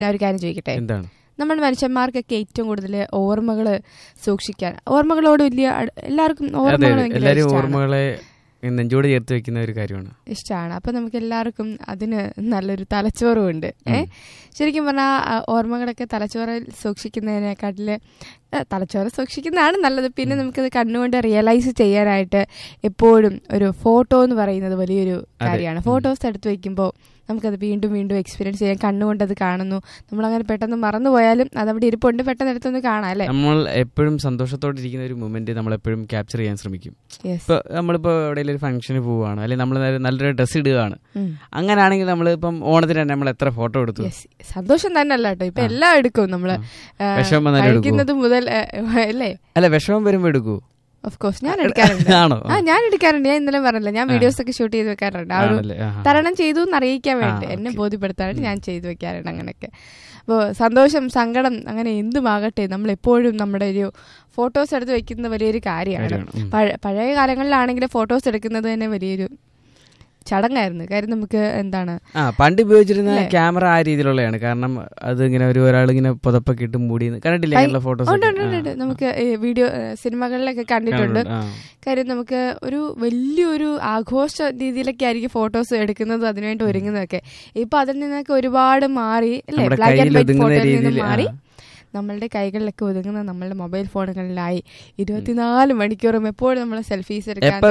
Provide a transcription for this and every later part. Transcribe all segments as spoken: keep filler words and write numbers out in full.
ഒരു കാര്യം ചോദിക്കട്ടെ, നമ്മൾ മനുഷ്യന്മാർക്കൊക്കെ ഏറ്റവും കൂടുതൽ ഓർമ്മകൾ സൂക്ഷിക്കാൻ, ഓർമ്മകളോട് വലിയ എല്ലാവർക്കും ഓർമ്മകളെ നെഞ്ചോട് ചേർത്ത് വെക്കുന്ന ഒരു കാര്യമാണ്, ഇഷ്ടമാണ്. അപ്പൊ നമുക്ക് എല്ലാവർക്കും അതിന് നല്ലൊരു തലച്ചോറും ഉണ്ട്. ഏഹ് ശരിക്കും പറഞ്ഞാൽ ഓർമ്മകളൊക്കെ തലച്ചോറിൽ സൂക്ഷിക്കുന്നതിനെക്കാട്ടില് തലച്ചോറ് സൂക്ഷിക്കുന്നതാണ് നല്ലത്. പിന്നെ നമുക്കത് കണ്ണുകൊണ്ട് റിയലൈസ് ചെയ്യാനായിട്ട് എപ്പോഴും ഒരു ഫോട്ടോ എന്ന് പറയുന്നത് വലിയൊരു കാര്യമാണ്. ഫോട്ടോസ് എടുത്ത് വെക്കുമ്പോൾ നമുക്കത് വീണ്ടും വീണ്ടും എക്സ്പീരിയൻസ് ചെയ്യാൻ, കണ്ണുകൊണ്ട് അത് കാണുന്നു. നമ്മളങ്ങനെ പെട്ടെന്ന് മറന്നുപോയാലും അതവിടെ ഇരിപ്പുണ്ട്, പെട്ടെന്ന് എടുത്തൊന്ന് കാണാം അല്ലേ. നമ്മൾ എപ്പോഴും സന്തോഷത്തോടെ ഇരിക്കുന്ന ഒരു മൊമെന്റ് നമ്മൾ എപ്പോഴും ക്യാപ്ചർ ചെയ്യാൻ ശ്രമിക്കും. ഇപ്പൊ നമ്മളിപ്പോ എവിടെയെങ്കിലും ഒരു ഫംഗ്ഷന് പോവുകയാണ്, അല്ലെങ്കിൽ നമ്മൾ നല്ലൊരു ഡ്രസ്സ് ഇടുകയാണ്, അങ്ങനെയാണെങ്കിൽ നമ്മൾ ഇപ്പം ഓണത്തിന് തന്നെ നമ്മൾ എത്ര ഫോട്ടോ എടുത്തു. സന്തോഷം തന്നെ അല്ല കേട്ടോ, ഇപ്പൊ എല്ലാം എടുക്കും നമ്മള്, കഴിക്കുന്നത് മുതൽ അല്ലേ. അല്ല, വിഷമം വരുമ്പോ എടുക്കൂ. ഓഫ് കോഴ്സ് ഞാൻ എടുക്കാറുണ്ട്. ആ ഞാൻ എടുക്കാറുണ്ട്. ഞാൻ ഇന്നലെ പറഞ്ഞില്ല, ഞാൻ വീഡിയോസ് ഒക്കെ ഷൂട്ട് ചെയ്ത് വെക്കാറുണ്ട്. ആ ഒരു തരണം ചെയ്തു എന്ന് അറിയിക്കാൻ വേണ്ടി, എന്നെ ബോധ്യപ്പെടുത്താനായിട്ട് ഞാൻ ചെയ്തു വെക്കാറുണ്ട് അങ്ങനെയൊക്കെ. അപ്പോൾ സന്തോഷം, സങ്കടം, അങ്ങനെ എന്തുമാകട്ടെ നമ്മൾ എപ്പോഴും നമ്മുടെ ഒരു ഫോട്ടോസ് എടുത്ത് വെക്കുന്നത് വലിയൊരു കാര്യമാണ്. പഴയ കാലങ്ങളിലാണെങ്കിൽ ഫോട്ടോസ് എടുക്കുന്നത് തന്നെ വലിയൊരു ചടങ്ങായിരുന്നു. കാര്യം നമുക്ക് എന്താണ് പണ്ട് ഉപയോഗിച്ചിരുന്ന ക്യാമറ ആ രീതിയിലുള്ളതാണ്. കാരണം അത് ഇങ്ങനെ ഒരു ഒരാളിങ്ങനെ പുതപ്പൊക്കെ ഇട്ട് മൂടി കണ്ടിട്ടില്ല ഫോട്ടോസ്. നമുക്ക് വീഡിയോ സിനിമകളിലൊക്കെ കണ്ടിട്ടുണ്ട്. കാര്യം നമുക്ക് ഒരു വലിയൊരു ആഘോഷ രീതിയിലൊക്കെ ആയിരിക്കും ഫോട്ടോസ് എടുക്കുന്നത്, അതിനുവേണ്ടി ഒരുങ്ങുന്നതൊക്കെ. ഇപ്പൊ അതിൽ നിന്നൊക്കെ ഒരുപാട് മാറി അല്ലേ, ബ്ലാക്ക് ആൻഡ് വൈറ്റ് ഫോട്ടോയിൽ നിന്ന് മാറി നമ്മളുടെ കൈകളിലൊക്കെ ഒതുങ്ങുന്ന നമ്മളുടെ മൊബൈൽ ഫോണുകളിലായി ഇരുപത്തിനാല് മണിക്കൂറും എപ്പോഴും നമ്മൾ സെൽഫീസ്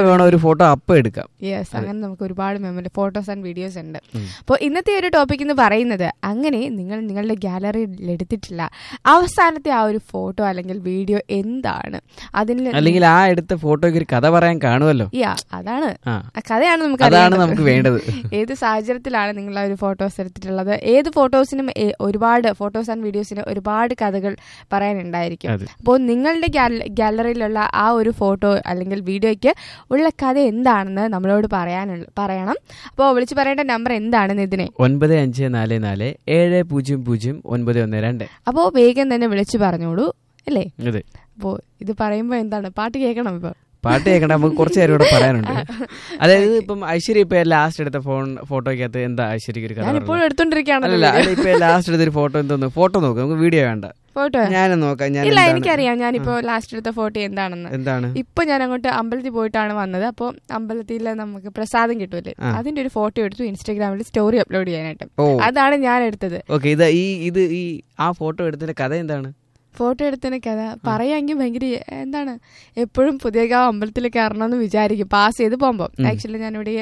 എടുക്കാം. യെസ്, അങ്ങനെ നമുക്ക് ഒരുപാട് മെമ്മറി ഫോട്ടോസ് ആൻഡ് വീഡിയോസ് ഉണ്ട്. അപ്പോൾ ഇന്നത്തെ ഒരു ടോപ്പിക് എന്ന് പറയുന്നത്, അങ്ങനെ നിങ്ങൾ നിങ്ങളുടെ ഗാലറിയിൽ എടുത്തിട്ടില്ല അവസാനത്തെ ആ ഒരു ഫോട്ടോ അല്ലെങ്കിൽ വീഡിയോ എന്താണ്, അതിൽ അല്ലെങ്കിൽ ആ എടുത്ത ഫോട്ടോയ്ക്ക് ഒരു കഥ പറയാൻ കാണുമല്ലോ. യാ, അതാണ് കഥയാണ് നമുക്ക് നമുക്ക് വേണ്ടത്. ഏത് സാഹചര്യത്തിലാണ് നിങ്ങൾ ആ ഒരു ഫോട്ടോസ് എടുത്തിട്ടുള്ളത്, ഏത് ഫോട്ടോസിനും ഒരുപാട് ഫോട്ടോസ് ആൻഡ് വീഡിയോസിന് ഒരുപാട് കഥകൾ പറയാനുണ്ടായിരിക്കും. അപ്പോൾ നിങ്ങളുടെ ഗാലറിയിലുള്ള ആ ഒരു ഫോട്ടോ അല്ലെങ്കിൽ വീഡിയോയ്ക്ക് ഉള്ള കഥ എന്താണെന്ന് നമ്മളോട് പറയാനുള്ള പറയണം. അപ്പോൾ വിളിച്ചു പറയേണ്ട നമ്പർ എന്താണെന്ന് ഇതിനെ ഒൻപത് അഞ്ച് നാല് നാല് ഏഴ് പൂജ്യം പൂജ്യം ഒൻപത് ഒന്ന് രണ്ട്. അപ്പോൾ വേഗം തന്നെ വിളിച്ചു പറഞ്ഞോളൂ അല്ലേ. അപ്പോൾ ഇത് പറയുമ്പോ എന്താണ്, പാട്ട് കേൾക്കണം. ഇപ്പൊ പാട്ട് കേൾക്കണ്ട, നമുക്ക് കുറച്ച് നേരം ഇവിടെ പറയാനുണ്ട്. അതായത് ഇപ്പം ഐശ്വര്യ ഇപ്പൊ ലാസ്റ്റ് എടുത്ത ഫോൺ ഫോട്ടോയ്ക്കകത്ത് എന്താ ഐശ്വര്യക്ക് ഒരു കഥ എടുത്തോണ്ടിരിക്കുകയാണല്ലോ. ഇപ്പൊ ലാസ്റ്റ് എടുത്തൊരു ഫോട്ടോ എന്തോന്നു, ഫോട്ടോ നോക്കാം, നമുക്ക് വീഡിയോ വേണ്ട, ഫോട്ടോ ഞാനും നോക്കാം. ഇല്ല, എനിക്കറിയാം ഞാനിപ്പോ ലാസ്റ്റ് എടുത്ത ഫോട്ടോ എന്താണെന്ന്. എന്താണ്? ഇപ്പൊ ഞാൻ അങ്ങോട്ട് അമ്പലത്തിൽ പോയിട്ടാണ് വന്നത്. അപ്പൊ അമ്പലത്തിൽ നമുക്ക് പ്രസാദം കിട്ടുമല്ലേ, അതിന്റെ ഒരു ഫോട്ടോ എടുത്തു ഇൻസ്റ്റാഗ്രാമിൽ സ്റ്റോറി അപ്ലോഡ് ചെയ്യാനായിട്ട്. അതാണ് ഞാൻ എടുത്തത്. ഓക്കെ, ഇത് ഈ ഇത് ഈ ആ ഫോട്ടോ എടുത്തതിന്റെ കഥ എന്താണ്? ഫോട്ടോ എടുത്തതിന് കഥ പറയാമെങ്കിൽ ഭയങ്കര എന്താണ്, എപ്പോഴും പുതിയകാവ് അമ്പലത്തിൽ കയറണമെന്ന് വിചാരിക്കും പാസ് ചെയ്ത് പോകുമ്പോൾ. ആക്ച്വലി ഞാനിവിടെ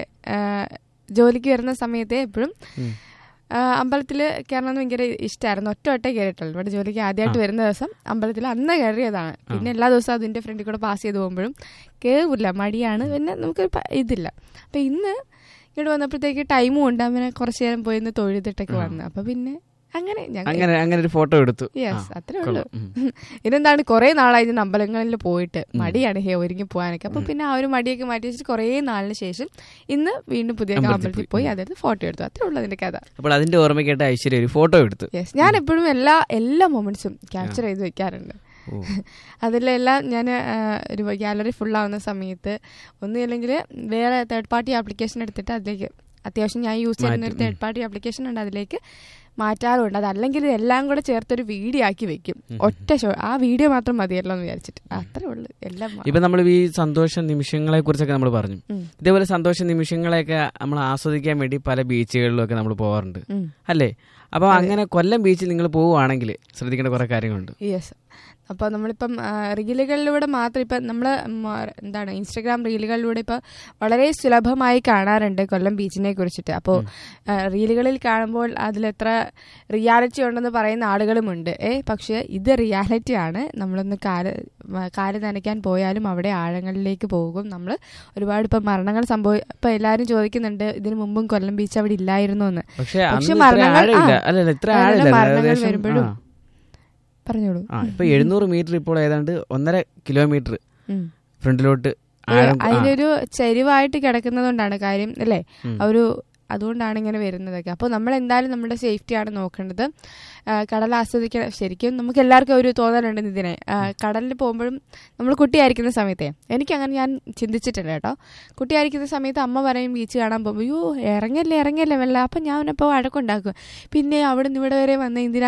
ജോലിക്ക് വരുന്ന സമയത്ത് എപ്പോഴും അമ്പലത്തിൽ കയറണമെന്ന് ഭയങ്കര ഇഷ്ടമായിരുന്നു. ഒറ്റ ഒറ്റ കയറിയിട്ടുള്ളൂ. ഇവിടെ ജോലിക്ക് ആദ്യമായിട്ട് വരുന്ന ദിവസം അമ്പലത്തിൽ അന്ന് കയറിയതാണ്. പിന്നെ എല്ലാ ദിവസവും അതിൻ്റെ ഫ്രണ്ടിൽ കൂടെ പാസ് ചെയ്ത് പോകുമ്പോഴും കയറില്ല, മടിയാണ്, പിന്നെ നമുക്ക് ഇതില്ല. അപ്പം ഇന്ന് ഇങ്ങോട്ട് വന്നപ്പോഴത്തേക്ക് ടൈമും ഉണ്ട്, അങ്ങനെ കുറച്ചു നേരം പോയിന്ന് തൊഴുതിട്ടൊക്കെ വന്നു. അപ്പം പിന്നെ അങ്ങനെ അങ്ങനെ അങ്ങനെ ഒരു ഫോട്ടോ എടുത്തു. യെസ്, അത്രേ ഉള്ളൂ. ഇതെന്താണ്, കുറെ നാളായി അമ്പലങ്ങളിൽ പോയിട്ട് മടിയാണ് ഹേ ഒരുങ്ങി പോകാനൊക്കെ. അപ്പൊ പിന്നെ ആ ഒരു മടിയൊക്കെ മാറ്റി വെച്ചിട്ട് കുറെ നാളിന് ശേഷം ഇന്ന് വീണ്ടും പുതിയ അമ്പലത്തിൽ പോയി അതായത് ഫോട്ടോ എടുത്തു. അത്രേ ഉള്ളൂ അതിന്റെ കഥ. അപ്പോൾ അതിന്റെ ഓർമ്മയ്ക്കായിട്ട് ഐശ്വര്യ ഒരു ഫോട്ടോ എടുത്തു. യെസ്, ഞാൻ എപ്പോഴും എല്ലാ എല്ലാ മൊമെന്റ്സും ക്യാപ്ചർ ചെയ്ത് വെക്കാറുണ്ട്. അതിലെല്ലാം ഞാൻ ഒരു ഗാലറി ഫുള്ളാവുന്ന സമയത്ത് ഒന്നുമില്ലെങ്കിൽ വേറെ തേർഡ് പാർട്ടി ആപ്ലിക്കേഷൻ എടുത്തിട്ട് അതിലേക്ക്, അത്യാവശ്യം ഞാൻ യൂസ് ചെയ്യുന്ന ഒരു തേർഡ് പാർട്ടി ആപ്ലിക്കേഷൻ ഉണ്ട്, അതിലേക്ക് മാറ്റാറുണ്ട്. അതല്ലെങ്കിൽ ഇതെല്ലാം കൂടെ ചേർത്തൊരു വീഡിയോ ആക്കി വെക്കും. ഒറ്റ ഷോ, ആ വീഡിയോ മാത്രം മതിയല്ലോ എന്ന് വിചാരിച്ചിട്ട്. അത്രേ ഉള്ളൂ എല്ലാം. ഇപ്പൊ നമ്മൾ ഈ സന്തോഷ നിമിഷങ്ങളെ കുറിച്ചൊക്കെ നമ്മൾ പറഞ്ഞു. ഇതേപോലെ സന്തോഷ നിമിഷങ്ങളെയൊക്കെ നമ്മൾ ആസ്വദിക്കാൻ വേണ്ടി പല ബീച്ചുകളിലും ഒക്കെ നമ്മൾ പോകാറുണ്ട് അല്ലേ. അപ്പൊ അങ്ങനെ കൊല്ലം ബീച്ചിൽ നിങ്ങൾ പോവുകയാണെങ്കിൽ ശ്രദ്ധിക്കേണ്ട കുറെ കാര്യങ്ങളുണ്ട്. യെസ്, അപ്പോൾ നമ്മളിപ്പം റീലുകളിലൂടെ മാത്രം ഇപ്പം നമ്മൾ എന്താണ് ഇൻസ്റ്റഗ്രാം റീലുകളിലൂടെ ഇപ്പോൾ വളരെ സുലഭമായി കാണാറുണ്ട് കൊല്ലം ബീച്ചിനെ കുറിച്ചിട്ട്. അപ്പോൾ റീലുകളിൽ കാണുമ്പോൾ അതിലെത്ര റിയാലിറ്റി ഉണ്ടെന്ന് പറയുന്ന ആളുകളുമുണ്ട്. ഏ പക്ഷേ ഇത് റിയാലിറ്റി ആണ്. നമ്മളൊന്ന് കാല് കാല് നനയ്ക്കാൻ പോയാലും അവിടെ ആഴങ്ങളിലേക്ക് പോകും നമ്മൾ. ഒരുപാട് ഇപ്പം മരണങ്ങൾ സംഭവി ഇപ്പം എല്ലാവരും ചോദിക്കുന്നുണ്ട് ഇതിനു മുമ്പും കൊല്ലം ബീച്ച് അവിടെ ഇല്ലായിരുന്നു എന്ന്. പക്ഷെ മരണങ്ങൾ മരണങ്ങൾ വരുമ്പോഴും പറഞ്ഞോളൂ. ഇപ്പൊ എഴുന്നൂറ് മീറ്റർ ഇപ്പോൾ ഏതാണ്ട് ഒന്നര കിലോമീറ്റർ ഫ്രണ്ടിലോട്ട് അതിലൊരു ചരിവായിട്ട് കിടക്കുന്നതുകൊണ്ടാണ് കാര്യം അല്ലേ. ഒരു അതുകൊണ്ടാണ് ഇങ്ങനെ വരുന്നതൊക്കെ. അപ്പോൾ നമ്മൾ എന്തായാലും നമ്മുടെ സേഫ്റ്റിയാണ് നോക്കേണ്ടത്. കടൽ ആസ്വദിക്കണം. ശരിക്കും നമുക്ക് എല്ലാവർക്കും ഒരു തോന്നലുണ്ട് ഇതിനെ. കടലിൽ പോകുമ്പോഴും നമ്മൾ കുട്ടിയായിരിക്കുന്ന സമയത്തെ, എനിക്കങ്ങനെ ഞാൻ ചിന്തിച്ചിട്ടില്ല കേട്ടോ. കുട്ടിയായിരിക്കുന്ന സമയത്ത് അമ്മ പറയും ബീച്ച് കാണാൻ പോകുമ്പോൾ, അയ്യോ ഇറങ്ങല്ലേ ഇറങ്ങല്ലേ വെള്ളം. അപ്പം ഞാൻ അപ്പോൾ വഴക്കുണ്ടാക്കും, പിന്നെ അവിടെ നിന്ന് ഇവിടെ വരെ വന്ന എന്തിനാ